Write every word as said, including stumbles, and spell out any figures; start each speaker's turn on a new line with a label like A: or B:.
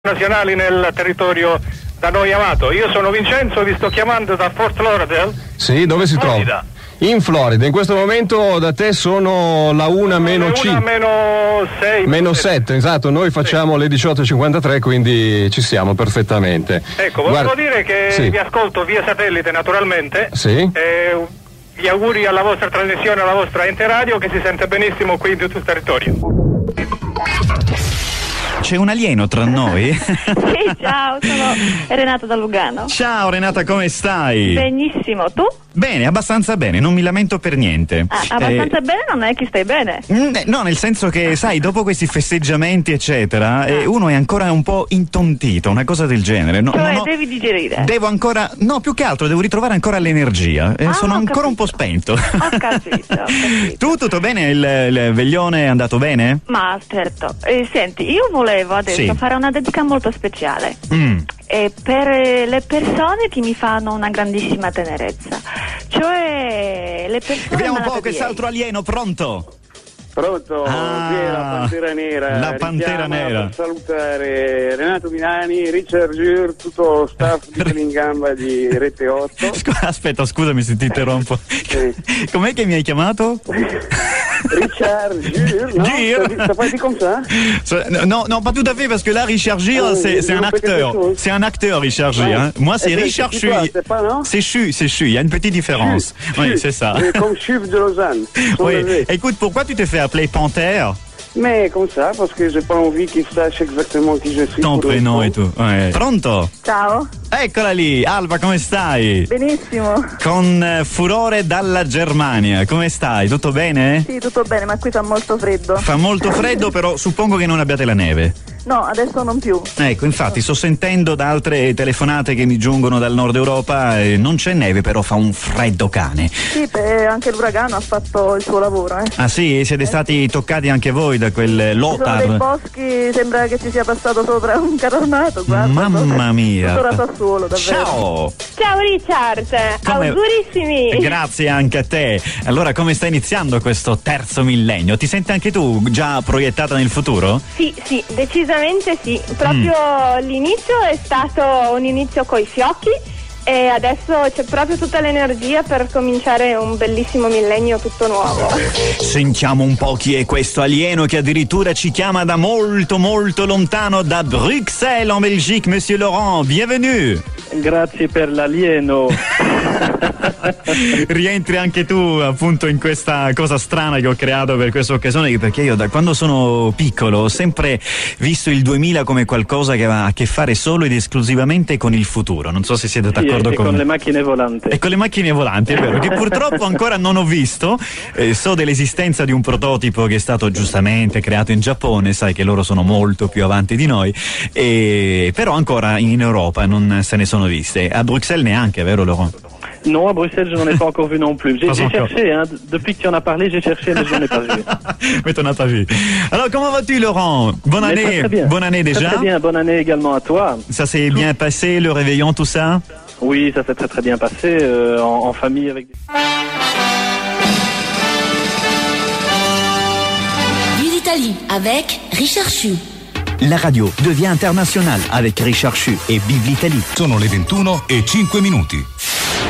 A: nazionali nel territorio da noi amato. Io sono Vincenzo, vi sto chiamando da Fort Lauderdale.
B: Sì, dove si
A: Florida.
B: trova? In Florida. In questo momento da te sono la una meno cinque.
A: meno sei.
B: Meno sette, esatto. Noi facciamo sì. Le diciotto e cinquantatré, quindi ci siamo perfettamente.
A: Ecco, volevo Guarda... dire che sì. vi ascolto via satellite naturalmente.
B: Sì.
A: E gli auguri alla vostra trasmissione, alla vostra ente radio, che si sente benissimo qui in tutto il territorio.
C: C'è un alieno tra noi?
D: Sì, ciao, sono Renata da Lugano.
C: Ciao Renata, come stai?
D: Benissimo, tu?
C: Bene, abbastanza bene, non mi lamento per niente.
D: Ah, abbastanza eh, bene non è che stai bene?
C: No, nel senso che, sai, dopo questi festeggiamenti, eccetera, ah. eh, uno è ancora un po' intontito, una cosa del genere. No,
D: cioè,
C: no,
D: devi digerire.
C: Devo ancora, no, più che altro, devo ritrovare ancora l'energia. Eh,
D: ah,
C: sono ancora
D: capito.
C: un po' spento.
D: Ho capito, ho capito.
C: Tu, tutto bene? Il, il veglione è andato bene?
D: Ma certo. Eh, senti, io volevo adesso sì. fare una dedica molto speciale.
C: Mm.
D: E per le persone che mi fanno una grandissima tenerezza, cioè le persone.
C: Vediamo un po' quest'altro alieno, pronto?
E: Pronto?
C: Ah,
E: qui è la Pantera Nera.
C: La Pantera Nera.
E: Per salutare Renato Milani, Richard Gere, tutto lo staff di Pelingamba di Rete otto.
C: Aspetta, scusami se ti interrompo.
E: Sì.
C: Com'è che mi hai chiamato?
E: Richard Gere, non? T'as pas dit comme ça?
C: Non, non, pas tout à fait, parce que là, Richard Gere, ah, c'est, c'est un acteur. C'est un acteur, Richard Gere. Hein. Moi, c'est Richard Chu. C'est Chu, c'est Chu. Il y a une petite différence.
E: Chu,
C: oui,
E: Chu.
C: c'est ça.
E: Comme Chuf de Lausanne.
C: Oui. Écoute, pourquoi tu t'es fait appeler Panthère?
E: Mais comme ça, parce que j'ai pas envie qu'ils sachent exactement qui je suis.
C: Ton prénom et tout. Ouais. Pronto?
D: Ciao.
C: Eccola lì, Alba, come stai?
D: Benissimo.
C: Con eh, furore dalla Germania, come stai? Tutto bene?
D: Sì, tutto bene, ma qui fa molto freddo.
C: Fa molto freddo, però suppongo che non abbiate la neve.
D: No, adesso non più.
C: Ecco, infatti, sto sentendo da altre telefonate che mi giungono dal nord Europa, eh, non c'è neve, però fa un freddo cane.
D: Sì, beh, anche l'uragano ha fatto il suo lavoro, eh.
C: Ah sì? Siete eh. stati toccati anche voi da quel Lothar?
D: Ci sono dei boschi, sembra che ci sia passato sopra un carro armato, guarda.
C: Mamma mia.
D: Tutto Sassuolo, davvero.
C: Ciao!
F: Ciao Richard, come... augurissimi!
C: Grazie anche a te. Allora, come sta iniziando questo terzo millennio? Ti senti anche tu già proiettata nel futuro?
F: Sì, sì, decisamente sì. Proprio mm. l'inizio è stato un inizio coi fiocchi e adesso c'è proprio tutta l'energia per cominciare un bellissimo millennio tutto nuovo.
C: Sentiamo un po' chi è questo alieno che addirittura ci chiama da molto molto lontano, da Bruxelles en Belgique. Monsieur Laurent, bienvenue.
G: Grazie per l'alieno.
C: Rientri anche tu appunto in questa cosa strana che ho creato per questa occasione, perché io da quando sono piccolo ho sempre visto il duemila come qualcosa che aveva a che fare solo ed esclusivamente con il futuro. Non so se siete d'accordo.
G: Sì, e
C: con
G: con
C: me.
G: le macchine volanti.
C: E con le macchine volanti, è vero, che purtroppo ancora non ho visto. Eh, so dell'esistenza di un prototipo che è stato giustamente creato in Giappone, sai che loro sono molto più avanti di noi, e... però ancora in Europa non se ne sono viste. A Bruxelles neanche, vero Laurent?
G: Non, à Bruxelles, je n'en ai pas encore vu non plus. J'ai, j'ai cherché, hein, depuis que tu en as parlé, j'ai cherché, mais je n'en ai pas vu.
C: Mais t'en as pas vu. Alors, comment vas-tu, Laurent? Bonne
G: mais
C: année.
G: Très, très bien.
C: Bonne année déjà.
G: Très, très bien. Bonne année également à toi.
C: Ça s'est tout bien passé, le réveillon, tout ça?
G: Oui, ça s'est très très bien passé, euh, en, en famille avec des...
H: Vue d'Italie avec Richard Chu.
C: La radio devient internationale avec Richard Chu e Vive l'Italie.
I: Sono le ventuno e cinque minuti.